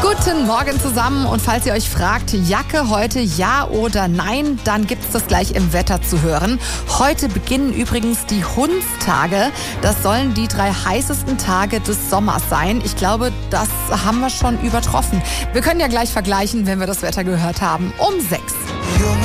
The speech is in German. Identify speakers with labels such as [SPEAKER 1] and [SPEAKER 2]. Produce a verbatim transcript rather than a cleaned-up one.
[SPEAKER 1] Guten Morgen zusammen und falls ihr euch fragt, Jacke heute ja oder nein, dann gibt's das gleich im Wetter zu hören. Heute beginnen übrigens die Hundstage. Das sollen die drei heißesten Tage des Sommers sein. Ich glaube, das haben wir schon übertroffen. Wir können ja gleich vergleichen, wenn wir das Wetter gehört haben, um sechs.